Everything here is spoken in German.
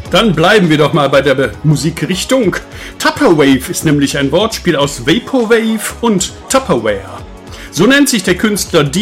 Dann bleiben wir doch mal bei der Musikrichtung. Tupperwave ist nämlich ein Wortspiel aus Vaporwave und Tupperware. So nennt sich der Künstler